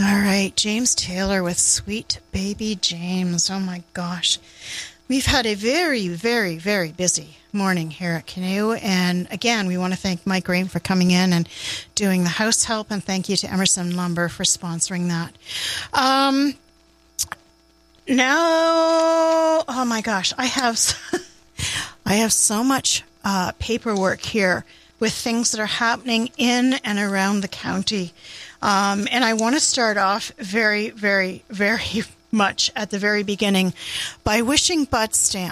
All right, James Taylor with Sweet Baby James. Oh my gosh. We've had a very, very, very busy morning here at Canoe. And again, we want to thank Mike Graham for coming in and doing the house help. And thank you to Emerson Lumber for sponsoring that. Now, oh my gosh, I have so much paperwork here with things that are happening in and around the county. And I want to start off very, very, very much at the very beginning by wishing Bud Stamp